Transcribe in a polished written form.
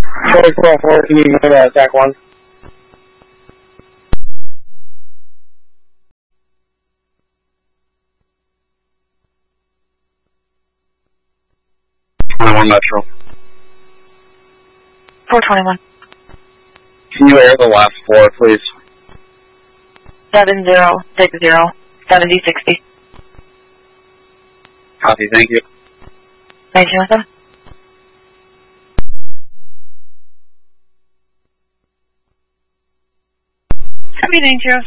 Charlie 404, can you go to attack 1? Metro. 421. Can you air the last 4, please? 7060, 7060. Copy, thank you. 1907. Copy, 907.